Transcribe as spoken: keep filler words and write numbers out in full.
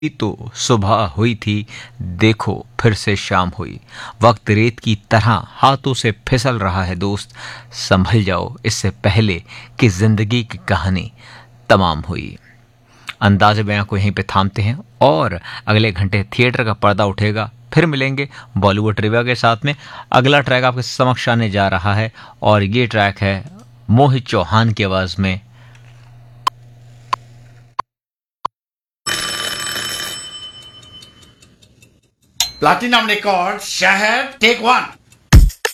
तो सुबह हुई थी, देखो फिर से शाम हुई। वक्त रेत की तरह हाथों से फिसल रहा है दोस्त, संभल जाओ इससे पहले कि जिंदगी की कहानी तमाम हुई। अंदाज़े बयां को यहीं पे थामते हैं और अगले घंटे थिएटर का पर्दा उठेगा। फिर मिलेंगे बॉलीवुड ट्रिविया के साथ में। अगला ट्रैक आपके समक्ष आने जा रहा है और ये ट्रैक है मोहित चौहान की आवाज में। Platinum Records, Shahar, take one.